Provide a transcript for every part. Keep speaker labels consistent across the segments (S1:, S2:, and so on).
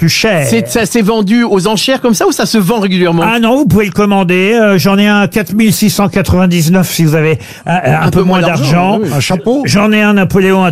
S1: plus cher.
S2: Ça s'est vendu aux enchères comme ça ou ça se vend régulièrement?
S1: Ah non, vous pouvez le commander. J'en ai un à 4699 si vous avez un peu moins d'argent.
S3: Un chapeau.
S1: J'en ai un Napoléon à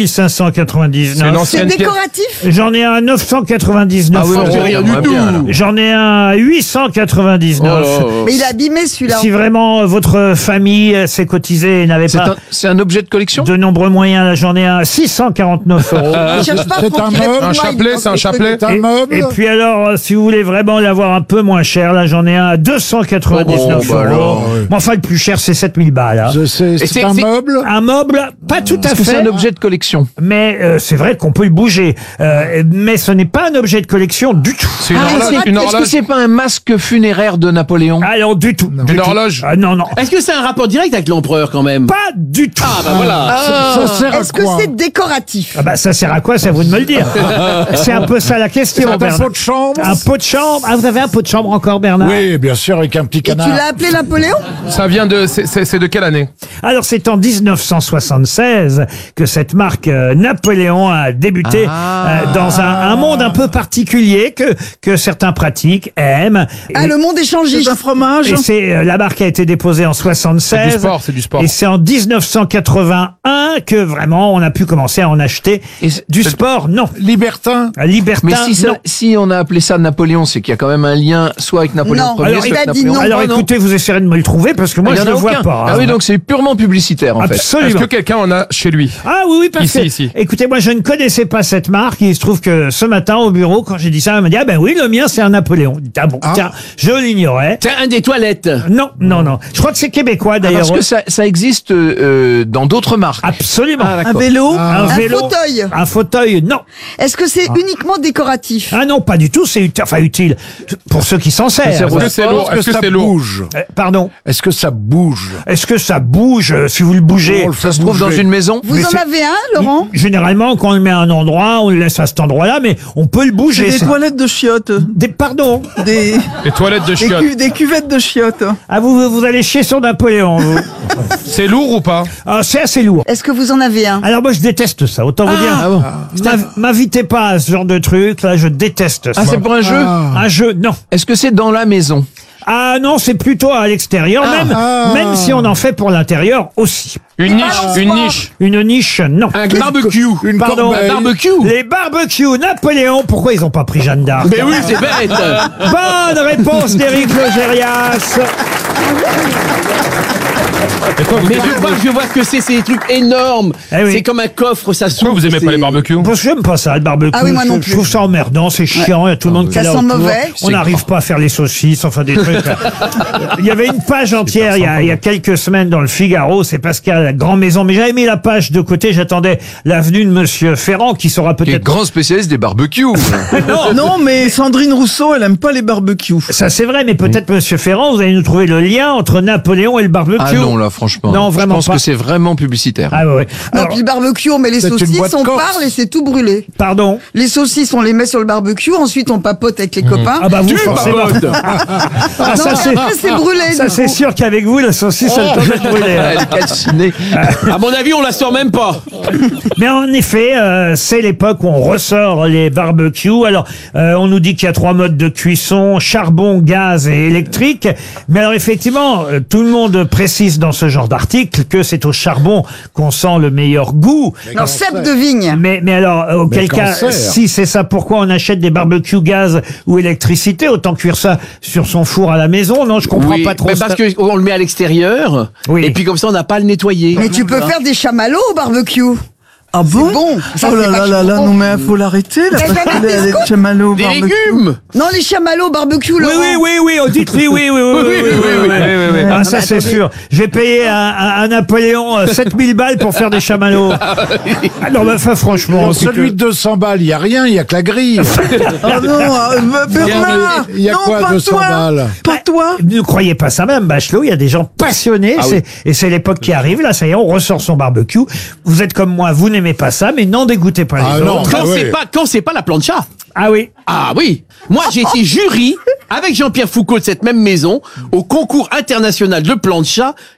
S1: 3599.
S4: C'est décoratif?
S1: J'en ai un à 999
S2: Ah oui,
S1: euros.
S2: c'est rien du tout.
S1: J'en ai un à 899.
S4: Mais il est abîmé celui-là.
S1: Si vraiment votre famille s'est cotisée et n'avait pas
S5: C'est un objet de collection?
S1: de nombreux moyens, là j'en ai un à 649 euros.
S4: Je cherche pas
S3: C'est
S4: pour
S3: un
S4: qu'il ait
S3: meuble,
S4: plus
S3: un
S4: loin,
S6: chapelet,
S4: il
S6: c'est un
S4: pense
S6: chapelet.
S4: que-
S3: Un meuble.
S1: Et puis alors, si vous voulez vraiment l'avoir un peu moins cher, là j'en ai un à 299 euros.
S3: alors, oui.
S1: Mais enfin le plus cher c'est 7000 balles. Hein.
S3: C'est un meuble.
S1: Un meuble, pas tout à
S5: Est-ce que c'est
S1: fait.
S5: un objet de collection?
S1: Mais c'est vrai qu'on peut le bouger. Mais ce n'est pas un objet de collection du tout.
S6: C'est une
S5: Ah,
S6: horloge. Une
S5: Est-ce que
S6: horloge.
S5: c'est pas un masque funéraire de Napoléon?
S1: Alors du tout.
S6: Une horloge.
S1: Ah, non, non.
S2: Est-ce que c'est un rapport direct avec l'empereur quand même?
S1: Pas du tout.
S2: Ah bah voilà.
S3: Ça sert à
S4: Est-ce que
S3: quoi?
S4: c'est décoratif?
S1: Ah bah ça sert à quoi? C'est à vous de me le dire. C'est un peu ça la question,
S3: C'est un
S1: Bernard.
S3: pot de chambre.
S1: Un pot de chambre. Ah, vous avez un pot de chambre encore, Bernard?
S3: Oui, bien sûr, avec un petit
S4: Et tu
S3: canard.
S4: l'as appelé Napoléon?
S6: Ça vient de. C'est de quelle année?
S1: Alors c'est en 1976 que cette marque Napoléon a débuté dans un monde un peu particulier que certains pratiquent, aiment.
S4: Ah, le monde échangiste.
S7: Un fromage.
S1: Et c'est la marque a été déposée en 76.
S6: C'est du sport, c'est du sport.
S1: Et c'est en 1981 que vraiment on a pu commencer à en acheter.
S5: Et
S1: Du sport, non.
S3: Libertin.
S1: Libertin,
S5: Mais
S1: non.
S5: si on a appelé ça Napoléon, c'est qu'il y a quand même un lien soit avec Napoléon
S4: Non,
S5: Ier,
S4: alors,
S5: soit
S4: il
S5: avec
S4: a dit
S5: Napoléon.
S4: non.
S1: Alors
S5: non.
S1: écoutez, vous essayerez de me le trouver parce que moi
S5: Il y
S1: je
S5: en a
S1: ne le vois
S5: aucun.
S1: pas.
S5: Ah oui, donc c'est purement publicitaire en fait.
S1: Absolument.
S6: Est-ce que quelqu'un en a chez lui?
S1: Ah oui, oui, parce
S6: Ici.
S1: que, écoutez, moi je ne connaissais pas cette marque. Il se trouve que ce matin au bureau, quand j'ai dit ça, elle m'a dit, ah ben oui, le mien c'est un Napoléon. Je dis, ah bon, tiens, je l'ignorais.
S2: C'est un des toilettes.
S1: Non, non, non. Je crois que c'est québécois d'ailleurs.
S5: Parce que ça existe dans d'autres marques.
S1: Absolument.
S5: Ah,
S7: Un
S5: d'accord.
S7: vélo.
S1: Un
S4: Un
S1: vélo.
S4: fauteuil.
S1: Un fauteuil, non.
S4: Est-ce que c'est uniquement décoratif?
S1: Ah non, pas du tout. C'est utile pour ceux qui s'en servent.
S6: Est-ce que c'est lourd? Est-ce que
S3: ça
S6: c'est lourd?
S3: bouge?
S1: Pardon.
S3: Est-ce que ça bouge?
S1: Est-ce que ça bouge si vous le bougez?
S3: On le fait
S5: Ça se trouve dans
S3: bouger.
S5: une maison?
S4: Vous
S1: Mais
S4: en
S1: c'est-
S4: avez un, Laurent?
S1: Généralement, quand on le met à un endroit, on le laisse à cet endroit-là, mais on peut le bouger.
S7: Des
S1: ça.
S7: toilettes de chiottes.
S1: Pardon.
S7: Des,
S6: Les toilettes de chiottes.
S7: des cuvettes de chiottes.
S1: Ah, vous allez chier sur Napoléon, vous.
S6: C'est lourd ou pas?
S1: Ah, c'est assez lourd.
S4: Est-ce que vous en avez un?
S1: Alors moi je déteste ça, autant vous dire. M'invitez pas à ce genre de truc, là je déteste ça.
S5: Ah, c'est pour un jeu?
S1: Un jeu, non.
S5: Est-ce que c'est dans la maison?
S1: Ah non, c'est plutôt à l'extérieur, même si on en fait pour l'intérieur aussi.
S6: Une niche. Une niche.
S1: Une niche, non.
S2: Un barbecue.
S3: Une
S1: Pardon.
S3: corbeille.
S2: Barbecue.
S1: Les barbecues Napoléon, pourquoi ils ont pas pris Jeanne d'Arc?
S2: Mais oui, c'est bête.
S1: Bonne réponse d'Éric Logérias.
S2: Mais je vois ce que c'est des trucs énormes.
S1: Eh oui.
S2: C'est comme un coffre, ça s'ouvre.
S6: Pourquoi vous aimez pas les barbecues?
S1: Parce que j'aime pas ça, le barbecue.
S4: Ah oui, moi non
S1: Je
S4: plus.
S1: trouve ça emmerdant, c'est chiant, il y a tout le monde qui est
S4: Ça
S1: là
S4: sent
S1: autour.
S4: mauvais.
S1: On n'arrive pas à faire les saucisses, enfin des trucs. Il y avait une page entière il y a quelques semaines dans le Figaro, c'est Pascal, la Grand Maison, mais j'avais mis la page de côté, j'attendais l'avenue de Monsieur Ferrand qui sera
S5: Qui est
S1: peut-être...
S5: grand spécialiste des barbecues.
S7: Non, mais Sandrine Rousseau, elle aime pas les barbecues.
S1: Ça c'est vrai, mais peut-être Monsieur Ferrand, vous allez nous trouver le lien entre Napoléon et le barbecue.
S5: Ah non, là, franchement.
S1: Non, vraiment
S5: Je pense
S1: pas.
S5: que c'est vraiment publicitaire.
S1: Ah ouais.
S4: Non,
S1: Alors,
S4: puis le barbecue, on met les
S3: c'est une
S4: saucisses,
S3: boîte
S4: on
S3: corse.
S4: parle et c'est tout brûlé.
S1: pardon.
S4: Les saucisses, on les met sur le barbecue, ensuite on papote avec les copains.
S1: Ah bah vous forcément. Ah,
S4: non,
S1: ça
S4: mais
S1: c'est...
S4: après c'est brûlé.
S1: Ça
S4: du
S1: c'est
S4: coup.
S1: sûr qu'avec vous la saucisse elle peut être brûlée.
S5: Elle est calcinée.
S2: À mon avis, on la sort même pas.
S1: Mais en effet, c'est l'époque où on ressort les barbecues. Alors, on nous dit qu'il y a 3 modes de cuisson, charbon, gaz et électrique. Mais alors, effectivement, tout le monde précise dans ce genre d'article que c'est au charbon qu'on sent le meilleur goût.
S4: Non, cèpe de vigne.
S1: Mais alors, auquel cas,
S3: cancer.
S1: si c'est ça, pourquoi on achète des barbecues gaz ou électricité? Autant cuire ça sur son four à la maison. Non, je comprends pas trop
S2: mais
S1: ça.
S2: parce qu'on le met à l'extérieur.
S1: Oui.
S2: Et puis comme ça, on n'a pas à le nettoyer.
S4: Mais tu peux faire des chamallows au barbecue.
S7: Ah bon?
S4: bon. Ça,
S7: Oh là
S4: c'est
S7: là là
S4: vachement
S7: là,
S4: bon.
S7: non mais faut l'arrêter là,
S4: Mais
S7: parce
S4: ça va
S7: que
S4: des
S7: les
S4: scoops.
S7: chamallows au
S2: Des
S7: barbecue.
S2: légumes.
S4: Non, les chamallows au barbecue,
S1: Oui,
S4: Laurent.
S1: oui, dites-oui, oui. Ah, ça, c'est sûr. J'ai payé un Napoléon 7000 balles pour faire des chamallows. Ah non, mais enfin, franchement.
S3: Dans celui de 200 balles, il n'y a rien, il n'y a que la grille.
S7: Oh non, Bernard!
S3: Il y a
S7: non,
S3: quoi,
S7: pas
S3: 200
S7: toi.
S3: balles?
S7: Pas toi!
S1: Ne croyez pas ça même, Bachelot, il y a des gens passionnés, et c'est l'époque qui arrive, là, ça y est, on ressort son barbecue. Vous êtes comme moi, vous n'aimez pas ça, mais n'en dégoûtez pas
S3: Ah
S1: les
S3: non.
S1: autres.
S2: Quand c'est pas la plancha.
S1: Ah oui.
S2: Ah oui. Moi, j'ai été jury avec Jean-Pierre Foucault de cette même maison au concours international de plancha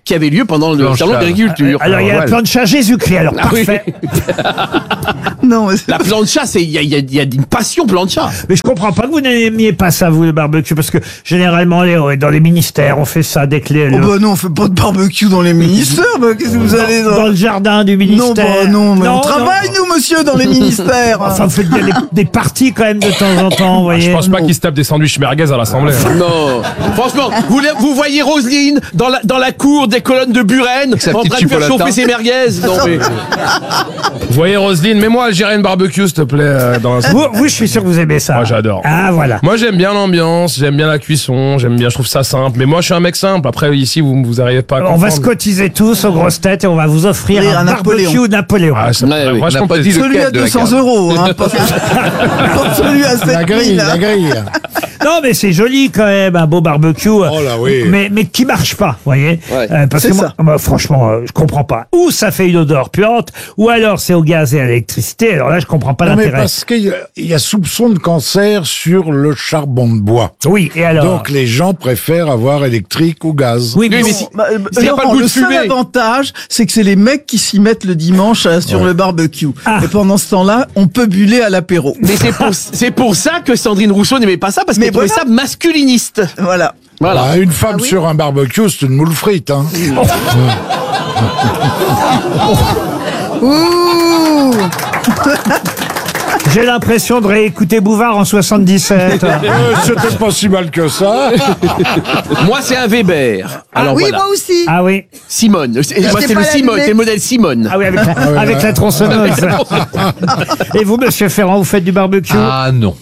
S2: qui avait lieu pendant le salon d'agriculture.
S1: Alors, il y a la plancha Jésus-Christ, alors
S2: Ah oui.
S1: parfait.
S7: Non, mais
S2: La plancha, il y a une passion plancha.
S1: Mais je comprends pas que vous n'aimiez pas ça, vous, le barbecue, parce que généralement, dans les ministères, on fait ça dès que
S7: oh bah non, on fait pas de barbecue dans les ministères. Bah, qu'est-ce que vous allez
S1: dans le jardin du
S7: Non,
S1: ministère.
S7: bah non, mais
S1: Non,
S7: on travaille, nous, monsieur, dans les ministères.
S1: Enfin, vous faites des parties quand même de temps en temps, vous voyez.
S6: Je pense pas qu'ils se tapent des sandwichs merguez à l'Assemblée.
S2: Non, franchement, vous voyez Roselyne dans la cour des colonnes de Buren
S5: sa
S2: en
S5: petite
S2: train de faire
S5: chipolata.
S2: chauffer ses merguez. Non, mais...
S6: Vous voyez Roselyne, mets-moi Algérienne barbecue, s'il te plaît.
S1: Vous, je suis sûr que vous aimez ça.
S6: Moi, j'adore.
S1: Ah, voilà.
S6: Moi, j'aime bien l'ambiance, j'aime bien la cuisson, je trouve ça simple. Mais moi, je suis un mec simple. Après, ici, vous arrivez pas à
S1: On va
S6: comprendre.
S1: se cotiser tous aux grosses têtes et on va vous offrir
S7: Oui,
S1: un
S7: un
S1: barbecue Napoléon.
S6: Ah, ça me ferait
S2: oui.
S6: vachement
S5: On n'a pas dit
S6: plaisir.
S5: le
S7: Celui à
S5: de la
S7: 200
S5: carte.
S7: euros, hein, pas celui à 7
S3: La grille,
S7: 000.
S3: la grille.
S1: Non, mais c'est joli quand même, un beau barbecue.
S3: Oh là, oui.
S1: Mais qui marche pas, vous voyez.
S2: Ouais.
S1: Parce
S7: C'est
S1: que moi,
S7: ça.
S1: moi, franchement, je comprends pas. Ou ça fait une odeur puante, ou alors c'est au gaz et à l'électricité. Alors là, je comprends pas
S3: Non, mais
S1: l'intérêt.
S3: parce qu'il y a soupçon de cancer sur le charbon de bois.
S1: Oui, et alors.
S3: Donc les gens préfèrent avoir électrique ou gaz.
S1: oui, mais
S2: Oui, mais
S1: si-
S2: s'il y a pas le
S7: Laurent,
S2: goût de
S7: le seul
S2: fumée.
S7: avantage, c'est que c'est les mecs qui s'y mettent le dimanche sur le barbecue.
S1: Ah.
S7: Et pendant ce temps-là, on peut buller à l'apéro.
S2: Mais c'est pour ça que Sandrine Rousseau n'aimait pas ça, parce
S7: Mais
S2: qu'elle trouvait
S7: voilà.
S2: ça masculiniste.
S7: Voilà.
S2: Voilà.
S3: Bah, une femme sur un barbecue, c'est une moule frite. Hein.
S4: Ouh.
S1: j'ai l'impression de réécouter Bouvard en 77.
S3: C'était pas si mal que ça.
S2: Moi, c'est un Weber.
S4: Ah
S2: Alors
S4: oui,
S2: voilà.
S4: moi aussi.
S1: Ah oui.
S2: Simone. Moi, c'est
S4: pas
S2: le
S4: la
S2: Simone,
S4: lunette.
S2: c'est le modèle Simone.
S1: Ah oui, avec la tronçonneuse. Et vous, monsieur Ferrand, vous faites du barbecue?
S5: Ah non.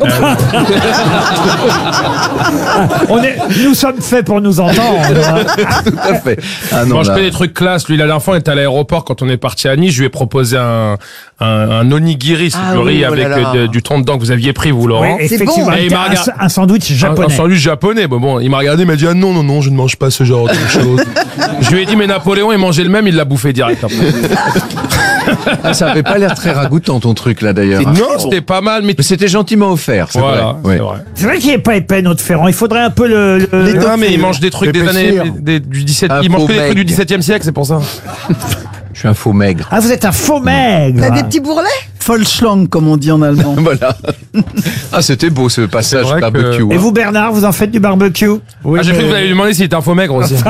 S1: Nous sommes faits pour nous entendre. hein.
S5: Tout à fait. Ah non,
S6: Moi, je
S5: là.
S6: fais des trucs classe. Lui, la dernière fois, on était à l'aéroport quand on est parti à Nice. Je lui ai proposé un onigiri, c'est
S5: Ah
S6: du riz
S5: oui, oh
S6: avec
S5: là là.
S6: du thon dedans que vous aviez pris, vous, Laurent.
S1: Oui,
S4: C'est
S1: effectivement,
S4: bon.
S6: Et il m'a regardé-
S1: un sandwich
S6: Un
S1: japonais.
S6: sandwich japonais. Bon, il m'a regardé, il m'a dit ah non, je ne mange pas ce genre de choses. Je lui ai dit mais Napoléon, il mangeait le même, il l'a bouffé direct après.
S5: Ah, ça avait pas l'air très ragoûtant ton truc là d'ailleurs.
S6: Non, c'était pas mal, mais
S5: Mais c'était gentiment offert, c'est
S6: voilà,
S5: vrai.
S6: c'est
S5: Ouais.
S6: vrai.
S1: C'est vrai qu'il n'est pas épais, notre Ferrand. Il faudrait un peu le-
S6: Non, mais il mange des trucs des années
S3: L'épaissir.
S6: du 17.
S5: Un
S6: Il mange
S5: faux
S6: que des trucs du
S5: mec.
S6: 17e siècle, c'est pour ça.
S5: Je suis un faux maigre.
S1: Ah, vous êtes un faux maigre.
S4: T'as des petits bourrelets?
S7: Vollschlang, comme on dit en allemand.
S5: Voilà. Ah, c'était beau ce passage
S6: C'est vrai
S5: barbecue.
S1: Et
S5: hein.
S1: vous, Bernard, vous en faites du barbecue?
S6: Ah, j'ai cru que vous allez lui demander s'il était un faux maigre aussi.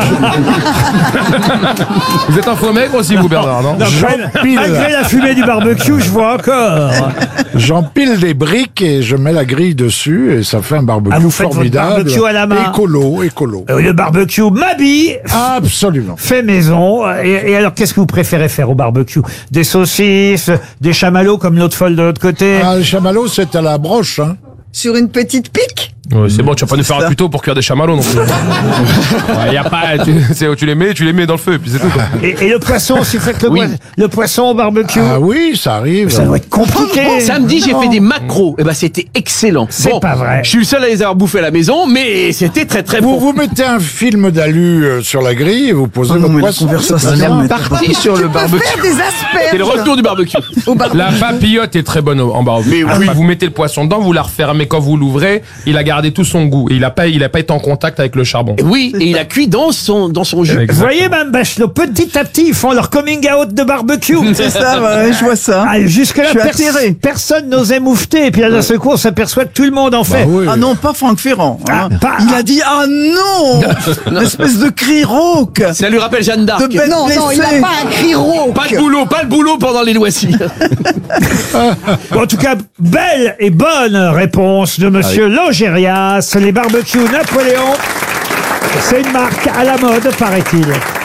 S6: Vous êtes un faux maigre aussi, vous, Bernard, non?
S1: Malgré la fumée du barbecue, je vois encore.
S3: J'empile des briques et je mets la grille dessus et ça fait un barbecue
S1: Ah, vous faites votre
S3: formidable.
S1: barbecue à la main.
S3: Écolo.
S1: Le barbecue Mabi
S3: Absolument.
S1: fait maison. Et alors, qu'est-ce que vous préférez faire au barbecue? Des saucisses, des chamallows comme l'autre folle de l'autre côté?
S3: Ah, le chamallow, c'est à la broche. Hein.
S4: Sur une petite pique?
S6: Ouais, c'est bon, tu vas pas nous faire un tuto pour cuire des chamallows non plus. Ouais, y a pas, tu les mets dans le feu et puis c'est tout. Quoi.
S1: Et le poisson, si vous faites le poisson au barbecue?
S3: Ah oui, ça arrive.
S1: Ça doit être compliqué.
S2: Samedi, j'ai fait des macros. Et ben, c'était excellent.
S1: C'est pas vrai.
S2: Je suis le seul à les avoir bouffés à la maison, mais c'était très très
S3: Vous,
S2: bon.
S3: vous mettez un film d'alu sur la grille et vous posez
S7: Oh non,
S3: votre
S7: mais la
S3: poisson.
S7: conversation,
S3: C'est
S7: mais-
S3: ça.
S5: Parti sur le
S4: Tu peux
S5: barbecue.
S4: faire des asperges.
S2: C'est le retour du barbecue.
S6: La papillote est très bonne en barbecue.
S2: Mais oui.
S6: Vous mettez le poisson dedans, vous la refermez quand vous l'ouvrez, il a gardé tout son goût et il a pas été en contact avec le charbon.
S2: Oui, et il a cuit dans son jus.
S1: Vous voyez, Mme Bachelot, petit à petit, ils font leur coming out de barbecue.
S7: C'est ça, ouais, je vois ça.
S1: Ah, jusque-là,
S7: Je suis atterré.
S1: personne n'osait moufter. Et puis, là, d'un seul coup, on s'aperçoit que tout le monde en fait.
S3: Bah oui.
S7: Ah non, pas Franck Ferrand. hein.
S1: Ah, pas-
S7: Il a dit ah non, une espèce de cri rauque.
S2: Ça lui rappelle Jeanne d'Arc.
S7: De bête
S4: Non, il n'a
S7: blessée.
S4: pas un cri rauque.
S2: Pas le boulot pendant les loisirs.
S1: Bon, en tout cas, belle et bonne réponse de Monsieur Logérias. Les barbecues Napoléon, c'est une marque à la mode, paraît-il.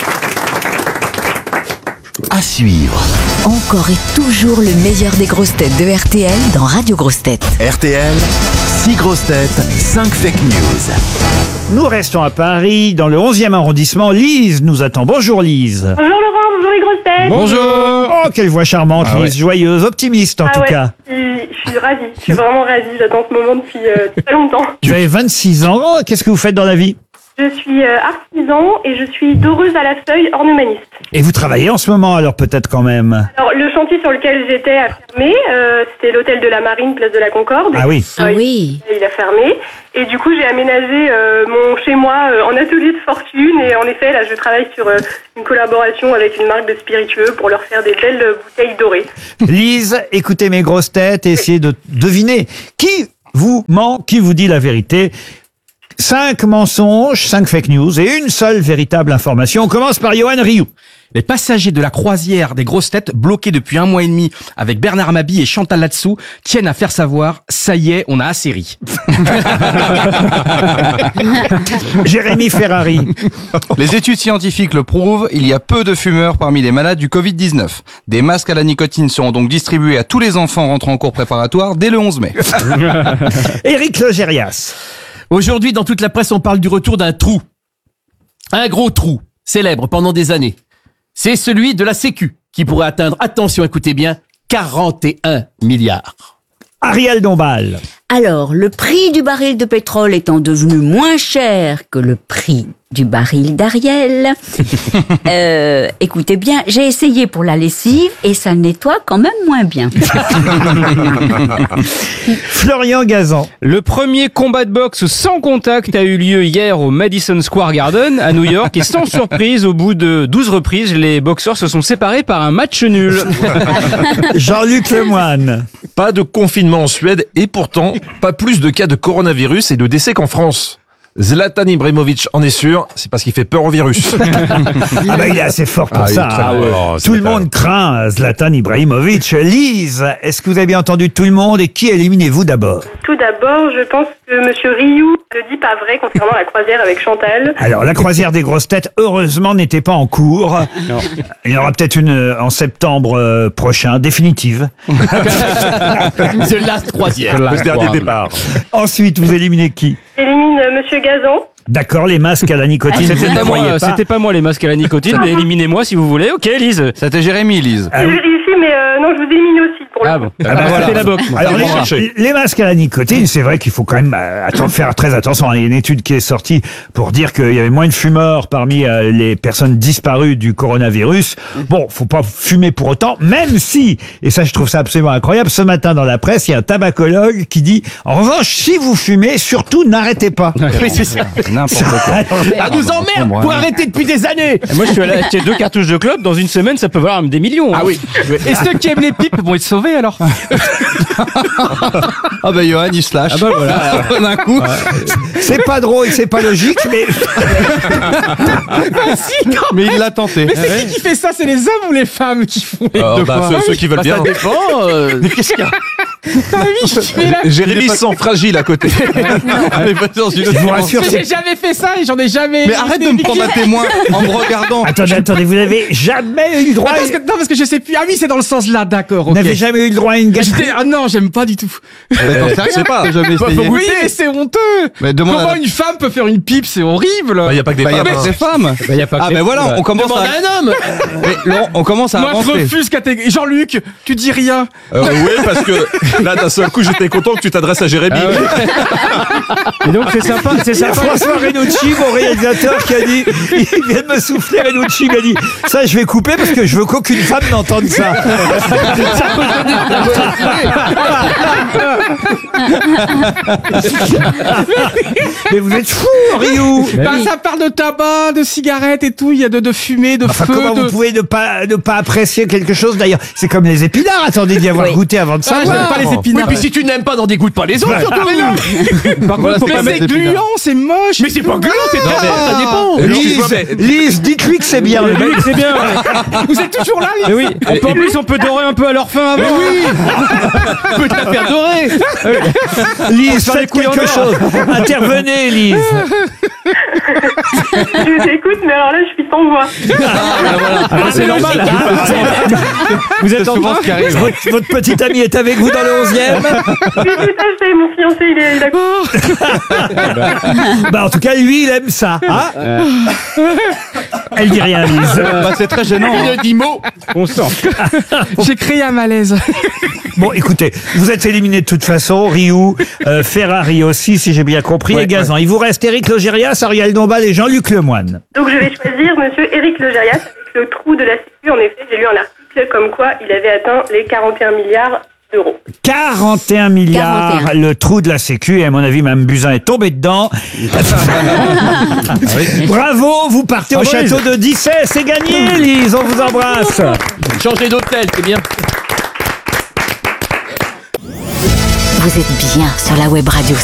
S8: À suivre.
S9: Encore et toujours le meilleur des grosses têtes de RTL dans Radio Grosses Têtes.
S8: RTL, 6 grosses têtes, 5 fake news.
S1: Nous restons à Paris, dans le 11e arrondissement. Lise nous attend. Bonjour Lise.
S10: Bonjour Laurent, bonjour les grosses têtes.
S1: Bonjour. Oh, quelle voix charmante, Lise. Joyeuse, optimiste en tout cas.
S10: Je suis ravie, je suis vraiment ravie. J'attends ce moment depuis très longtemps.
S1: Tu avez 26 ans. Oh, qu'est-ce que vous faites dans la vie?
S10: Je suis artisan et je suis doreuse à la feuille ornemaniste.
S1: Et vous travaillez en ce moment, alors peut-être quand même.
S10: Alors, le chantier sur lequel j'étais a fermé. C'était l'hôtel de la Marine, place de la Concorde.
S1: Ah oui.
S9: Oui.
S10: Il a fermé. Et du coup, j'ai aménagé mon chez-moi en atelier de fortune. Et en effet, là, je travaille sur une collaboration avec une marque de spiritueux pour leur faire des belles bouteilles dorées.
S1: Lise, écoutez mes grosses têtes et essayez de deviner qui vous ment, qui vous dit la vérité. 5 mensonges, 5 fake news et une seule véritable information. On commence par Johan Rioux.
S11: Les passagers de la croisière des grosses têtes, bloqués depuis 1 mois et demi avec Bernard Mabie et Chantal Latsou, tiennent à faire savoir, ça y est, on a assez ri.
S1: Jérémy Ferrari.
S12: Les études scientifiques le prouvent, il y a peu de fumeurs parmi les malades du Covid-19. Des masques à la nicotine seront donc distribués à tous les enfants rentrant en cours préparatoire dès le 11 mai.
S1: Éric Logérias.
S2: Aujourd'hui, dans toute la presse, on parle du retour d'un trou. Un gros trou, célèbre pendant des années. C'est celui de la Sécu, qui pourrait atteindre, attention, écoutez bien, 41 milliards.
S1: Ariel Dombal.
S9: Alors, le prix du baril de pétrole étant devenu moins cher que le prix du baril d'Ariel, écoutez bien, j'ai essayé pour la lessive et ça nettoie quand même moins bien.
S1: Florian Gazan.
S13: Le premier combat de boxe sans contact a eu lieu hier au Madison Square Garden à New York et sans surprise, au bout de 12 reprises, les boxeurs se sont séparés par un match nul.
S1: Jean-Luc Lemoyne.
S6: Pas de confinement en Suède et pourtant, pas plus de cas de coronavirus et de décès qu'en France. Zlatan Ibrahimovic en est sûr, c'est parce qu'il fait peur au virus.
S1: Ah bah il est assez fort pour ça. Tout le monde craint Zlatan Ibrahimovic. Lise, est-ce que vous avez bien entendu tout le monde et qui éliminez-vous d'abord?
S10: Tout d'abord, je pense que Monsieur Rioux ne dit pas vrai concernant la croisière avec Chantal.
S1: Alors la croisière des grosses têtes, heureusement, n'était pas en cours.
S13: Non.
S1: Il y en aura peut-être une en septembre prochain, définitive.
S2: The Last Croisière.
S6: Le dernier départ.
S1: Ensuite, vous éliminez qui?
S10: J'élimine Monsieur Gazan.
S1: D'accord, les masques à la nicotine.
S13: C'était pas moi les masques à la nicotine, mais éliminez-moi si vous voulez. Ok, Lise.
S12: C'était Jérémy, Lise.
S10: Je vérifie, mais non, je vous élimine aussi pour le coup.
S13: Bon.
S1: Voilà.
S13: C'était la boxe. moi.
S1: Alors les masques à la nicotine, c'est vrai qu'il faut quand même faire très attention. Il y a une étude qui est sortie pour dire qu'il y avait moins de fumeurs parmi les personnes disparues du coronavirus. Bon, faut pas fumer pour autant, même si, et ça je trouve ça absolument incroyable, ce matin dans la presse, il y a un tabacologue qui dit, en revanche, si vous fumez, surtout n'arrêtez pas.
S2: Oui, c'est ça.
S12: N'importe quoi.
S2: Ça nous emmerde pour arrêter depuis des années.
S13: Et moi, je suis allé acheter 2 cartouches de clope. Dans une semaine, ça peut valoir des millions.
S2: Ah oui.
S13: Et ceux qui aiment les pipes vont être sauvés alors.
S12: Ah bah Johan, il se lâche.
S13: Ah bah voilà.
S12: D'un coup.
S1: C'est pas drôle, c'est pas logique, mais
S12: Mais il l'a tenté.
S11: Mais c'est qui fait ça? C'est les hommes ou les femmes qui font les deux fois?
S6: Ceux qui veulent bien.
S2: Ça dépend. Mais qu'est-ce qu'il y a?
S6: Jérémy se sent fragile à côté.
S12: On est pas dans une autre
S1: je vous rassure,
S11: J'ai jamais fait ça et j'en ai jamais.
S12: Mais arrête de me prendre à témoin en me regardant.
S1: Attendez, vous n'avez jamais eu le droit.
S11: parce que je sais plus. Ah oui, c'est dans le sens là, d'accord.
S1: Vous
S11: Ok.
S1: n'avez jamais eu le droit à une gâterie.
S11: Ah non, j'aime pas du tout.
S12: Je sais pas. Jamais essayé.
S11: Oui, mais c'est honteux.
S12: Mais demande
S11: Comment
S12: à...
S11: une femme peut faire une pipe? C'est horrible.
S6: Il n'y a pas que des
S12: Bah, y a
S6: femmes.
S12: pas que des femmes.
S13: Y a pas que
S12: Ah
S13: les-
S12: ben voilà, on commence
S2: Demande
S12: à...
S2: à un homme.
S12: Mais Laurent, on commence à
S11: Moi, je
S12: avancer.
S11: refuse catégoriquement. Jean-Luc, tu dis rien.
S6: Oui, parce que là, d'un seul coup, j'étais content que tu t'adresses à Jérémy.
S13: Et donc c'est sympa,
S1: Il y a François Renucci, mon réalisateur, qui a dit, il vient de me souffler, Renucci m'a dit, ça je vais couper parce que je veux qu'aucune femme n'entende ça. Mais vous êtes fou, Rioux.
S11: Ça parle de tabac, de cigarettes et tout. Il y a de fumée, de
S1: Enfin,
S11: feu.
S1: comment vous pouvez ne pas apprécier quelque chose? D'ailleurs, c'est comme les épinards. Attendez d'y avoir goûté avant de
S11: Ah, j'aime
S1: savoir.
S11: pas les
S2: Oui,
S11: épinards.
S2: puis si tu n'aimes pas, n'en dégoûte pas les autres. surtout.
S11: Par contre, faut pas mettre
S12: d'épinards.
S11: gluant, c'est moche.
S2: Mais c'est pas gluant, c'est ça dépend.
S1: Lise, dites-lui que c'est bien.
S13: C'est bien.
S11: Vous êtes toujours là, les
S13: Mais oui. En plus, on peut dorer un peu à leur fin avant.
S2: Tu peux te la faire dorer.
S1: Lise,
S13: faire des
S1: faites
S13: couilles en
S1: quelque
S13: or.
S1: chose. Intervenez, Lise.
S10: Je vous écoute, mais alors là, je suis sans voix.
S13: C'est normal. Vous êtes en train.
S1: Votre petit ami est avec vous dans le 11e.
S10: Oui, tout à fait, mon fiancé, il est d'accord.
S1: Bah, en tout cas, lui, il aime ça. Hein Elle dit rien, Lise.
S12: Bah, c'est très gênant.
S2: Il ne dit mot.
S13: On sent.
S11: J'ai créé un malaise.
S1: Bon, écoutez, vous êtes éliminé de toute façon. Rioux, Ferrari aussi, si j'ai bien compris, et Gazan. Il vous reste Éric Logérias, Ariel Dombal et Jean-Luc Lemoyne.
S10: Donc je vais choisir monsieur Éric Logérias avec le trou de la Sécu. En effet, j'ai lu un article comme quoi il avait atteint les 41 milliards d'euros.
S1: 41 milliards,
S9: 41.
S1: le trou de la Sécu, et à mon avis, même Buzyn est tombé dedans. Bravo, vous partez au château de Dissay, c'est gagné, Lise, on vous embrasse.
S2: Changer d'hôtel, c'est bien.
S9: Vous êtes bien sur la web radio